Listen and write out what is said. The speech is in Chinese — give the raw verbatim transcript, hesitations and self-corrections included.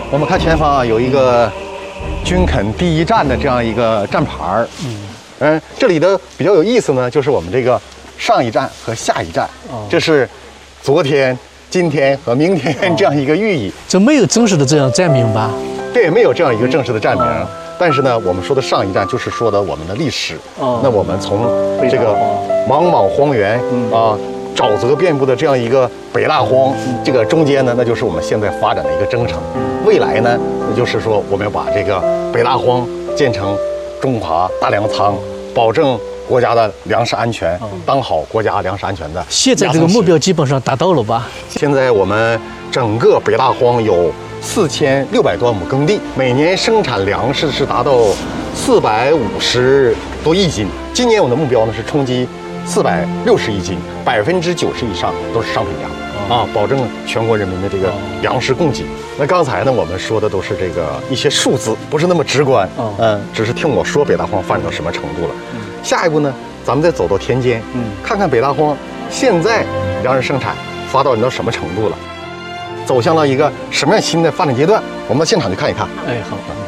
我们看前方啊，有一个军垦第一站的这样一个站牌儿。嗯，嗯，这里的比较有意思呢，就是我们这个上一站和下一站，哦、这是昨天、今天和明天这样一个寓意。 这没有正式的这样站名吧？对， 没有这样一个正式的站名。哦、但是呢，我们说的上一站就是说的我们的历史。哦、那我们从这个茫茫荒原、嗯、啊。沼泽遍布的这样一个北大荒，这个中间呢，那就是我们现在发展的一个征程。未来呢，那就是说我们要把这个北大荒建成中华大粮仓，保证国家的粮食安全，当好国家粮食安全的。 现在这个目标基本上达到了吧？ 现在我们整个北大荒有四千六百多亩耕地，每年生产粮食是达到四百五十多亿斤。今年我们的目标呢是冲击四百六十亿斤，百分之九十以上都是商品粮啊，保证全国人民的这个粮食供给。那刚才呢，我们说的都是这个一些数字，不是那么直观，嗯，只是听我说北大荒发展到什么程度了。下一步呢，咱们再走到田间，嗯，看看北大荒现在粮食生产发展到什么程度了，走向了一个什么样新的发展阶段。我们到现场去看一看。 哎，好。